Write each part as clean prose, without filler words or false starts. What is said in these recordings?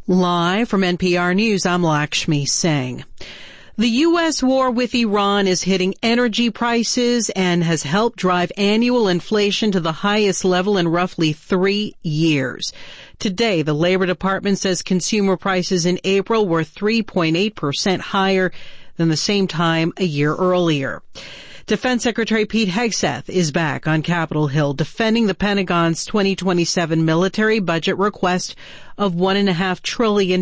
Live from NPR News, I'm Lakshmi Singh. The U.S. war with Iran is hitting energy prices and has helped drive annual inflation to the highest level in roughly 3 years. Today, the Labor Department says consumer prices in April were 3.8% higher than the same time a year earlier. Defense Secretary Pete Hegseth is back on Capitol Hill defending the Pentagon's 2027 military budget request of $1.5 trillion.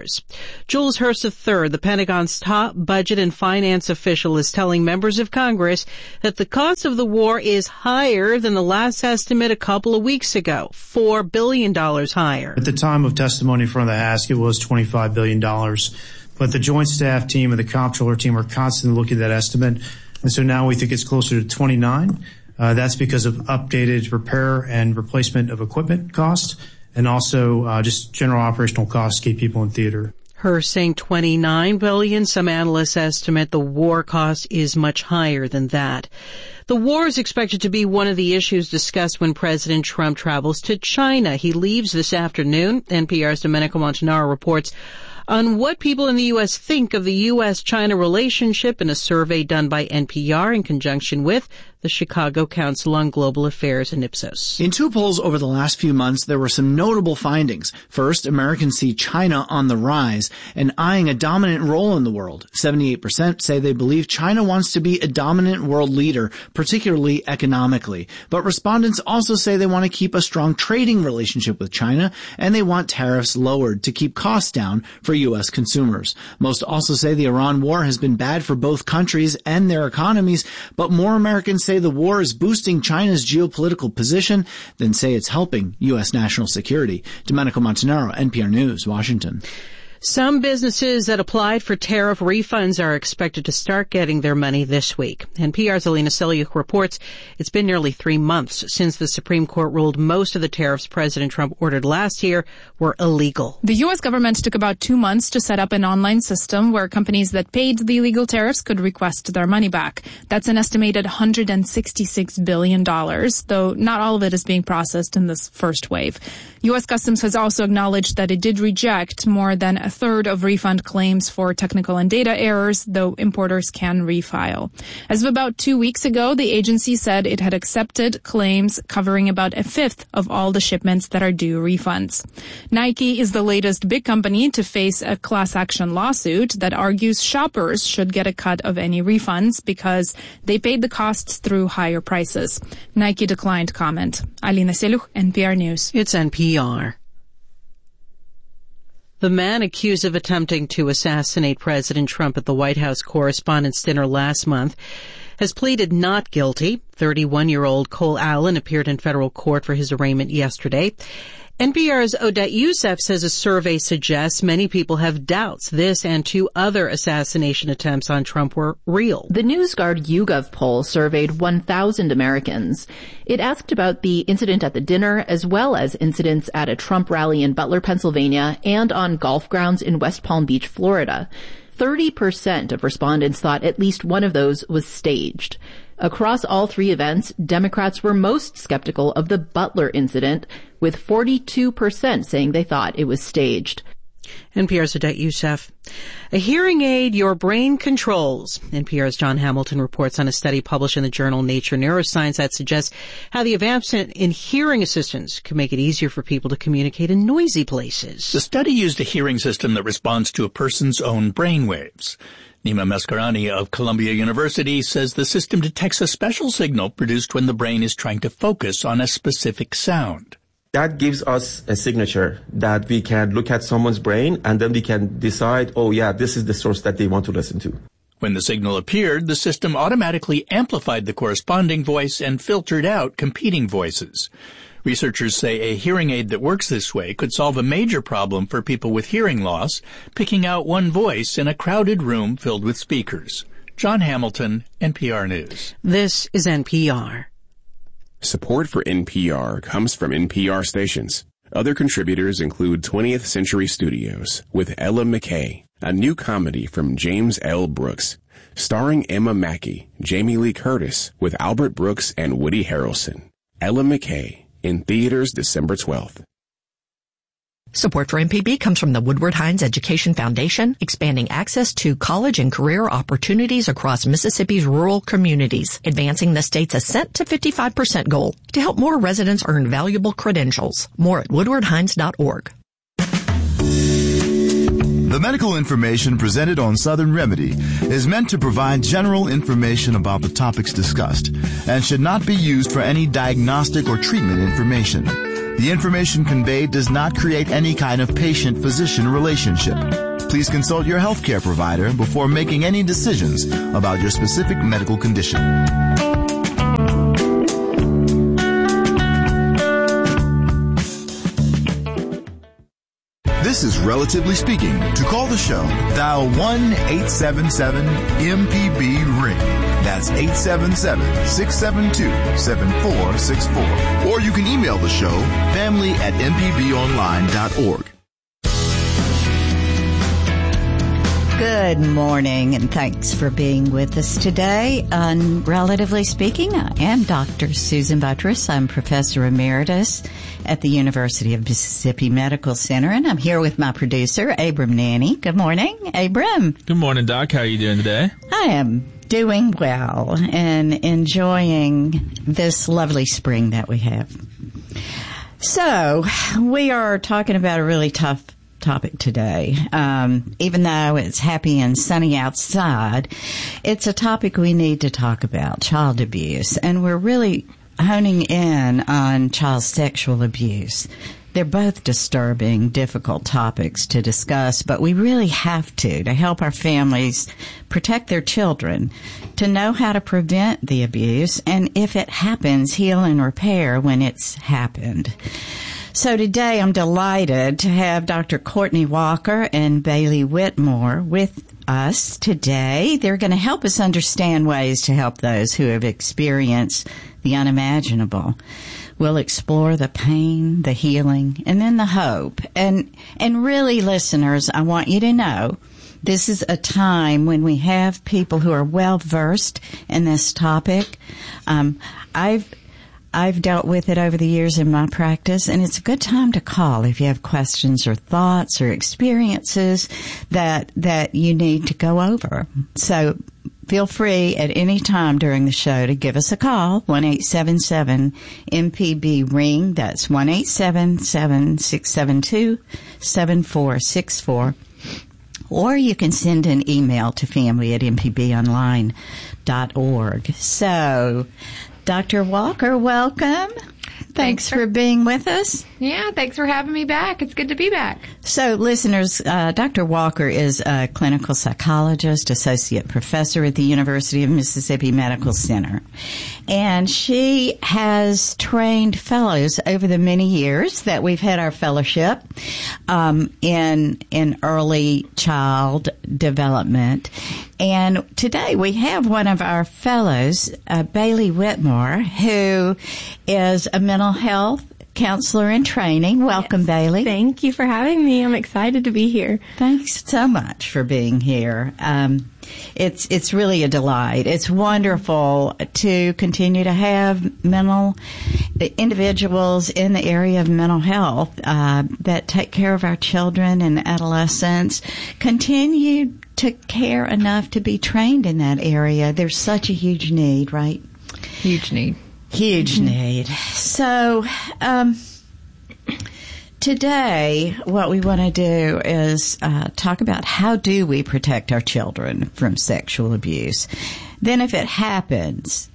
Jules Hurst III, the Pentagon's top budget and finance official, is telling members of Congress that the cost of the war is higher than the last estimate a couple of weeks ago, $4 billion higher. At the time of testimony in front of the House, it was $25 billion. But the Joint Staff team and the Comptroller team are constantly looking at that estimate. And so now we think it's closer to 29. That's because of updated repair and replacement of equipment costs and also just general operational costs to keep people in theater. Her saying $29 billion. Some analysts estimate the war cost is much higher than that. The war is expected to be one of the issues discussed when President Trump travels to China. He leaves this afternoon. NPR's Domenico Montanaro reports on what people in the U.S. think of the U.S.-China relationship in a survey done by NPR in conjunction with the Chicago Council on Global Affairs and Ipsos. In two polls over the last few months, there were some notable findings. First, Americans see China on the rise and eyeing a dominant role in the world. 78% say they believe China wants to be a dominant world leader, particularly economically. But respondents also say they want to keep a strong trading relationship with China, and they want tariffs lowered to keep costs down for U.S. consumers. Most also say the Iran war has been bad for both countries and their economies, but more Americans say the war is boosting China's geopolitical position than say it's helping U.S. national security. Domenico Montanaro, NPR News, Washington. Some businesses that applied for tariff refunds are expected to start getting their money this week. NPR's Alina Selyukh reports it's been nearly 3 months since the Supreme Court ruled most of the tariffs President Trump ordered last year were illegal. The U.S. government took about 2 months to set up an online system where companies that paid the illegal tariffs could request their money back. That's an estimated $166 billion, though not all of it is being processed in this first wave. U.S. Customs has also acknowledged that it did reject more than a third of refund claims for technical and data errors, though importers can refile. As of about 2 weeks ago, the agency said it had accepted claims covering about a fifth of all the shipments that are due refunds. Nike is the latest big company to face a class action lawsuit that argues shoppers should get a cut of any refunds because they paid the costs through higher prices. Nike declined comment. Alina Selyukh, NPR News. It's NPR. The man accused of attempting to assassinate President Trump at the White House Correspondents' Dinner last month has pleaded not guilty. 31-year-old Cole Allen appeared in federal court for his arraignment yesterday. NPR's Odette Yousef says a survey suggests many people have doubts this and 2 other assassination attempts on Trump were real. The NewsGuard YouGov poll surveyed 1,000 Americans. It asked about the incident at the dinner as well as incidents at a Trump rally in Butler, Pennsylvania, and on golf grounds in West Palm Beach, Florida. 30% of respondents thought at least one of those was staged. Across all 3 events, Democrats were most skeptical of the Butler incident, with 42% saying they thought it was staged. NPR's Odette Yousef. A hearing aid your brain controls. NPR's John Hamilton reports on a study published in the journal Nature Neuroscience that suggests how the advancement in hearing assistance can make it easier for people to communicate in noisy places. The study used a hearing system that responds to a person's own brain waves. Nima Maskarani of Columbia University says the system detects a special signal produced when the brain is trying to focus on a specific sound. That gives us a signature that we can look at someone's brain and then we can decide, oh yeah, this is the source that they want to listen to. When the signal appeared, the system automatically amplified the corresponding voice and filtered out competing voices. Researchers say a hearing aid that works this way could solve a major problem for people with hearing loss, picking out one voice in a crowded room filled with speakers. John Hamilton, NPR News. This is NPR. Support for NPR comes from NPR stations. Other contributors include 20th Century Studios with Ella McKay, a new comedy from James L. Brooks, starring Emma Mackey, Jamie Lee Curtis with Albert Brooks and Woody Harrelson. Ella McKay, in theaters December 12th. Support for MPB comes from the Woodward Hines Education Foundation, expanding access to college and career opportunities across Mississippi's rural communities, advancing the state's ascent to 55% goal to help more residents earn valuable credentials. More at woodwardhines.org. The medical information presented on Southern Remedy is meant to provide general information about the topics discussed and should not be used for any diagnostic or treatment information. The information conveyed does not create any kind of patient-physician relationship. Please consult your healthcare provider before making any decisions about your specific medical condition. This is Relatively Speaking. To call the show, dial 1-877-MPB-RING. That's 877-672-7464. Or you can email the show, family@mpbonline.org. Good morning, and thanks for being with us today on Relatively Speaking. I am Dr. Susan Buttress. I'm Professor Emeritus at the University of Mississippi Medical Center, and I'm here with my producer, Abram Nanny. Good morning, Abram. Good morning, Doc. How are you doing today? I am doing well and enjoying this lovely spring that we have. So, we are talking about a really tough topic today. Even though it's happy and sunny outside, it's a topic we need to talk about, child abuse. And we're really honing in on child sexual abuse. They're both disturbing, difficult topics to discuss, but we really have to help our families protect their children, to know how to prevent the abuse, and if it happens, heal and repair when it's happened. So today I'm delighted to have Dr. Courtney Walker and Bailey Whitmore with us today. They're going to help us understand ways to help those who have experienced the unimaginable. We'll explore the pain, the healing, and then the hope. And really, listeners, I want you to know this is a time when we have people who are well versed in this topic. I've dealt with it over the years in my practice, and it's a good time to call if you have questions or thoughts or experiences that you need to go over. So feel free at any time during the show to give us a call, 1-877-MPB-RING. That's 1-877-672-7464. Or you can send an email to family@mpbonline.org. So, Dr. Walker, welcome. Thanks for being with us. Yeah, thanks for having me back. It's good to be back. So, listeners, Dr. Walker is a clinical psychologist, associate professor at the University of Mississippi Medical Center. And she has trained fellows over the many years that we've had our fellowship in early child development. And today we have one of our fellows, Bailey Whitmore, who is a mental health counselor in training. Welcome, yes. Bailey. Thank you for having me. I'm excited to be here. Thanks so much for being here. It's really a delight. It's wonderful to continue to have individuals in the area of mental health that take care of our children and adolescents, continue to care enough to be trained in that area. There's such a huge need, right? Huge need. Huge need. So, today, what we want to do is talk about how do we protect our children from sexual abuse. Then if it happens,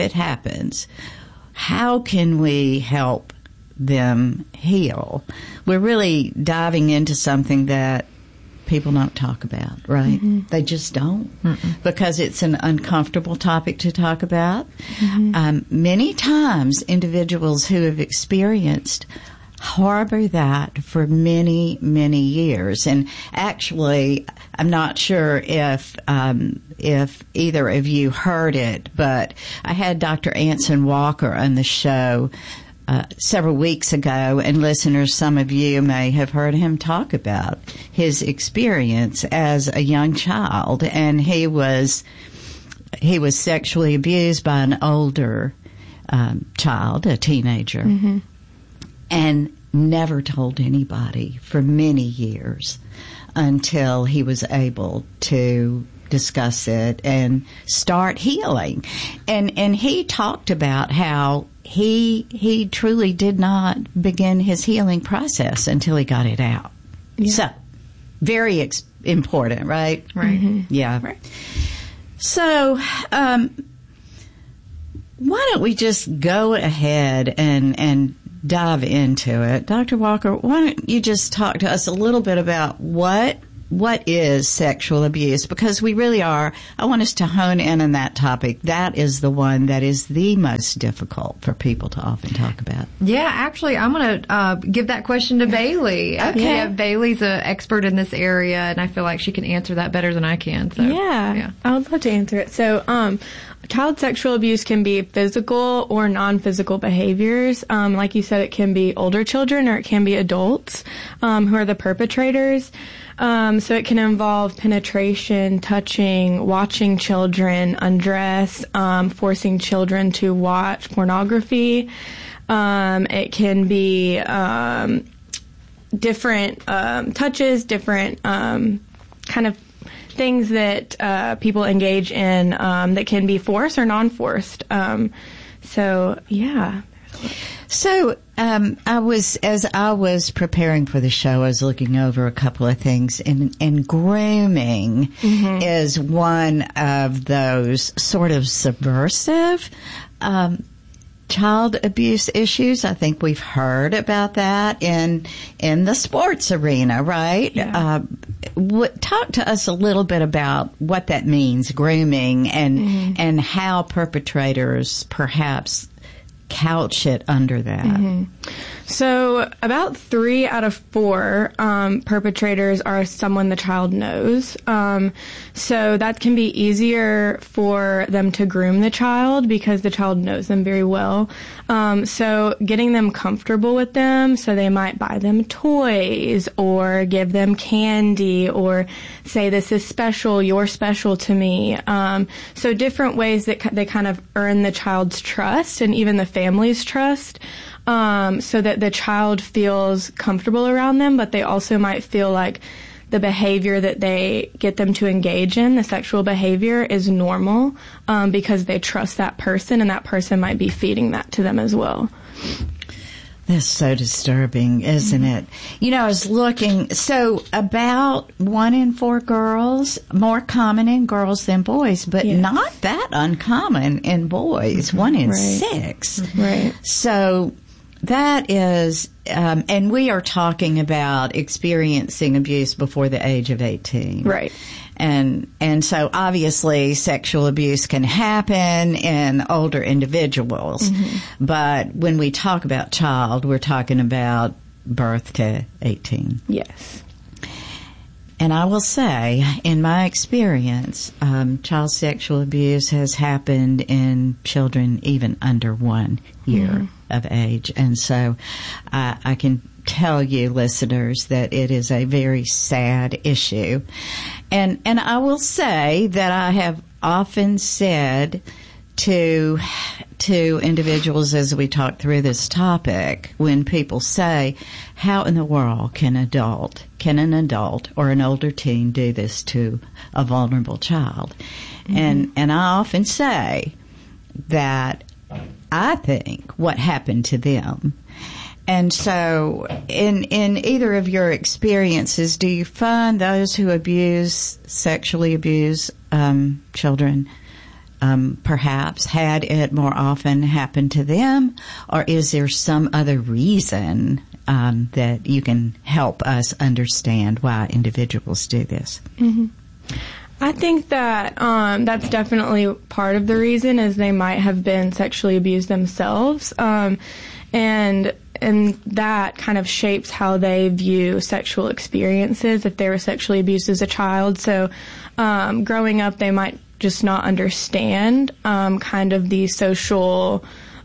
how can we help them heal? We're really diving into something that people don't talk about, right? Mm-hmm. They just don't, because it's an uncomfortable topic to talk about. Mm-hmm. Many times, individuals who have experienced harbor that for many, many years. And actually, I'm not sure if either of you heard it, but I had Dr. Anson Walker on the show several weeks ago, and listeners, some of you may have heard him talk about his experience as a young child, and he was sexually abused by an older child, a teenager. Mm-hmm. And never told anybody for many years until he was able to discuss it and start healing. And he talked about how he truly did not begin his healing process until he got it out. Yeah. So, very important, right? Right. Mm-hmm. Yeah. Right. So, why don't we just go ahead and dive into it? Dr. Walker, why don't you just talk to us a little bit about what is sexual abuse? Because we really are, I want us to hone in on that topic. That is the one that is the most difficult for people to often talk about. Yeah, actually, I'm going to give that question to Bailey. Okay. Yeah, Bailey's an expert in this area, and I feel like she can answer that better than I can. So, yeah. I would love to answer it. So, child sexual abuse can be physical or non-physical behaviors. Like you said, it can be older children or it can be adults who are the perpetrators. So it can involve penetration, touching, watching children undress, forcing children to watch pornography. It can be different touches, different kind of things that people engage in that can be forced or non-forced. So, yeah. So, as I was preparing for the show, I was looking over a couple of things, and grooming is one of those sort of subversive child abuse issues. I think we've heard about that in the sports arena, right? Yeah. Talk to us a little bit about what that means, grooming, and how perpetrators perhaps couch it under that. So about 3 out of 4 perpetrators are someone the child knows. So that can be easier for them to groom the child because the child knows them very well. So getting them comfortable with them, so they might buy them toys or give them candy or say, this is special, you're special to me. So different ways that they kind of earn the child's trust and even the family's trust. So that the child feels comfortable around them, but they also might feel like the behavior that they get them to engage in, the sexual behavior, is normal because they trust that person, and that person might be feeding that to them as well. That's so disturbing, isn't it? You know, I was looking, so about 1 in 4 girls, more common in girls than boys, but not that uncommon in boys, 1 in 6. Right. So that is, and we are talking about experiencing abuse before the age of 18. Right. And so obviously sexual abuse can happen in older individuals. But when we talk about child, we're talking about birth to 18. Yes. And I will say, in my experience, child sexual abuse has happened in children even under 1 year of age. And so I can tell you, listeners, that it is a very sad issue. And I will say that I have often said to individuals as we talk through this topic, when people say, how in the world can an adult or an older teen do this to a vulnerable child? And I often say that I think what happened to them. And so in either of your experiences, do you find those who sexually abuse children perhaps had it more often happen to them, or is there some other reason that you can help us understand why individuals do this? I think that that's definitely part of the reason, is they might have been sexually abused themselves, and that kind of shapes how they view sexual experiences if they were sexually abused as a child. So growing up, they might just not understand kind of the social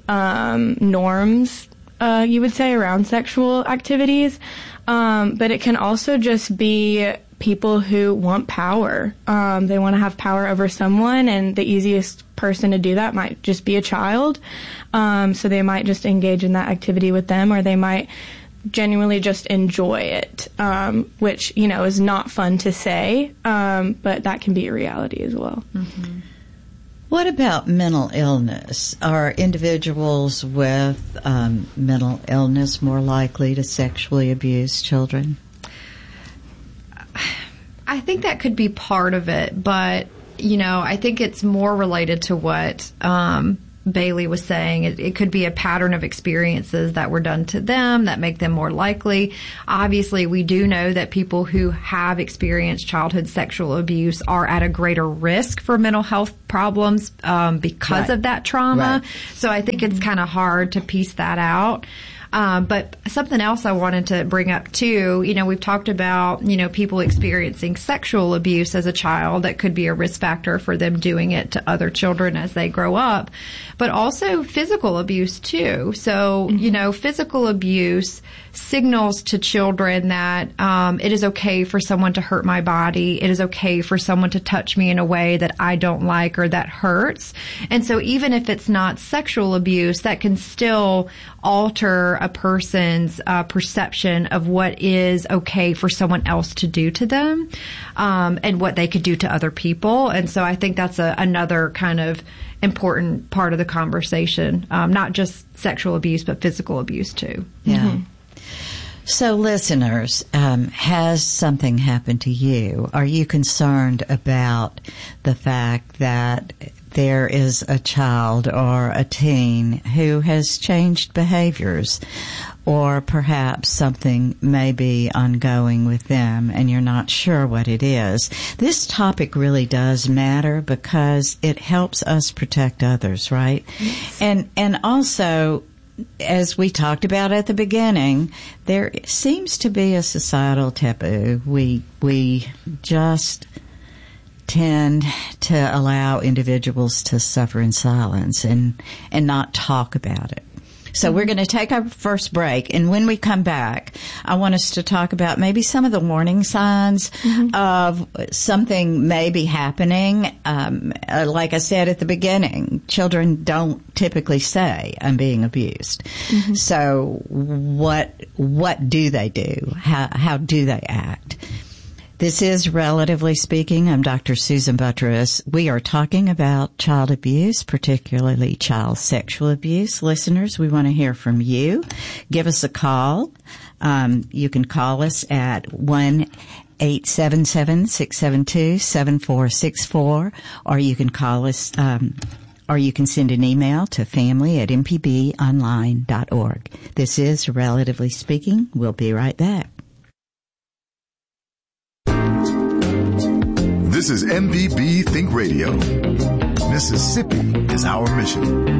norms, you would say, around sexual activities. But it can also just be people who want power. They want to have power over someone, and the easiest person to do that might just be a child. So they might just engage in that activity with them, or they might genuinely just enjoy it, which, is not fun to say, but that can be a reality as well. Mm-hmm. What about mental illness? Are individuals with mental illness more likely to sexually abuse children? I think that could be part of it, but, I think it's more related to what Bailey was saying. It could be a pattern of experiences that were done to them that make them more likely. Obviously, we do know that people who have experienced childhood sexual abuse are at a greater risk for mental health problems because of that trauma. Right. So I think it's kind of hard to piece that out. But something else I wanted to bring up too, we've talked about, people experiencing sexual abuse as a child that could be a risk factor for them doing it to other children as they grow up, but also physical abuse too. So, physical abuse signals to children that it is okay for someone to hurt my body. It is okay for someone to touch me in a way that I don't like or that hurts. And so even if it's not sexual abuse, that can still alter a person's perception of what is okay for someone else to do to them, and what they could do to other people. And so I think that's another kind of important part of the conversation, not just sexual abuse, but physical abuse too. Yeah. Mm-hmm. So listeners, has something happened to you? Are you concerned about the fact that there is a child or a teen who has changed behaviors, or perhaps something may be ongoing with them and you're not sure what it is? This topic really does matter because it helps us protect others, right? And also, as we talked about at the beginning, there seems to be a societal taboo. We just tend to allow individuals to suffer in silence and not talk about it. So we're going to take our first break, and when we come back, I want us to talk about maybe some of the warning signs of something may be happening. Like I said at the beginning, children don't typically say, "I'm being abused." Mm-hmm. So what do they do? How do they act? This is Relatively Speaking. I'm Dr. Susan Buttross. We are talking about child abuse, particularly child sexual abuse. Listeners, we want to hear from you. Give us a call. You can call us at 1-877-672-7464, or you can call us, or you can send an email to family@mpbonline.org. This is Relatively Speaking. We'll be right back. This is MPB Think Radio. Mississippi is our mission.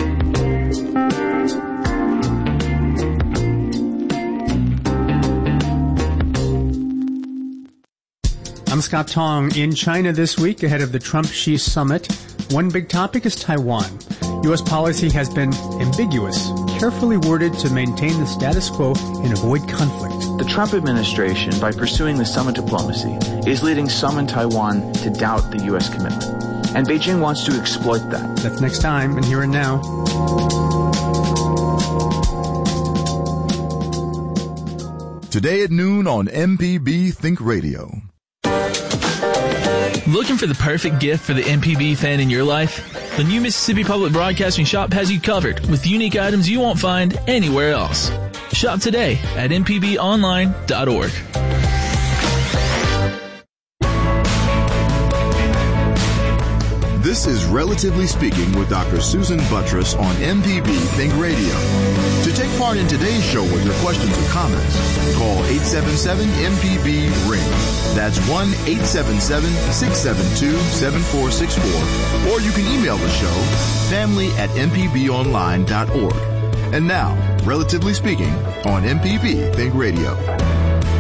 I'm Scott Tong. In China this week, ahead of the Trump-Xi summit, one big topic is Taiwan. U.S. policy has been ambiguous, carefully worded to maintain the status quo and avoid conflict. The Trump administration, by pursuing the summit diplomacy, is leading some in Taiwan to doubt the U.S. commitment. And Beijing wants to exploit that. That's next time, and Here and Now. Today at noon on MPB Think Radio. Looking for the perfect gift for the MPB fan in your life? The new Mississippi Public Broadcasting Shop has you covered with unique items you won't find anywhere else. Shop today at mpbonline.org. This is Relatively Speaking with Dr. Susan Buttross on MPB Think Radio. To take part in today's show with your questions or comments, call 877-MPB-RING. That's 1-877-672-7464. Or you can email the show, family@mpbonline.org. And now, Relatively Speaking on MPB Think Radio.